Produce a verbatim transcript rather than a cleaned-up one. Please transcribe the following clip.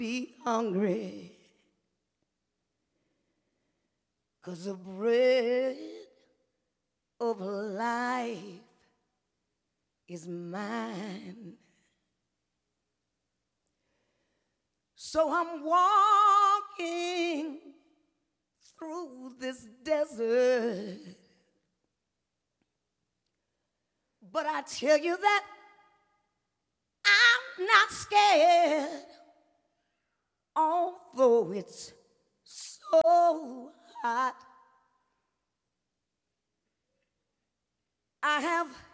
be hungry, 'cause the bread of life is mine. So I'm walking through this desert, but I tell you that I'm not scared, although it's so hot. I have